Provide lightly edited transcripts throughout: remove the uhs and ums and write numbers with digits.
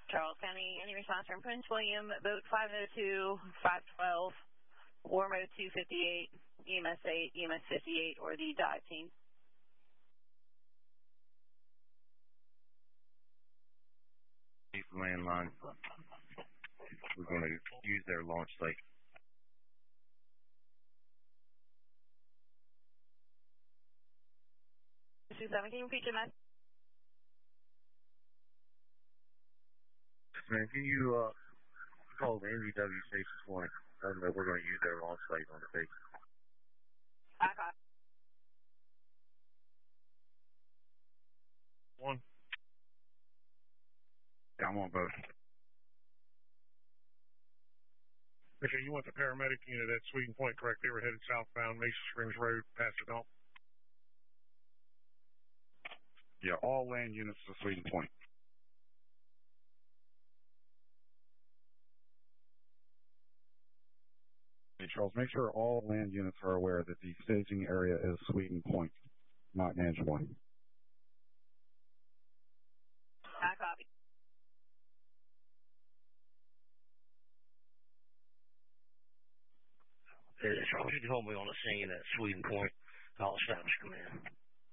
Charles County, any response from Prince William, boat 502, 512, War Mode 258, EMS 8, EMS 58, or the dive team? Landline. We're going to use their launch site. 27, can you repeat your message? Man, can you call the NVW Station 20? Tell them that we're going to use their launch site on the base. I got one. Yeah, I'm on both. Okay, you want the paramedic unit at Sweeten Point, correct? They were headed southbound, Mesa Springs Road, past the dump. Yeah, all land units to Sweeten Point. Hey, Charles, make sure all land units are aware that the staging area is Sweeten Point, not Mangeloin. I copy. Charles, you can hold me on the scene at Sweeten Point. I'll establish command.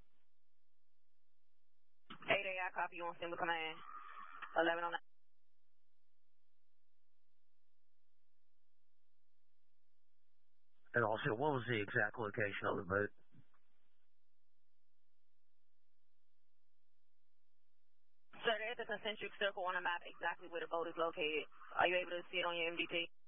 8A, I copy. You want single command. 11 on that. And also, what was the exact location of the boat? Sir, there's a concentric circle on the map exactly where the boat is located. Are you able to see it on your MDT?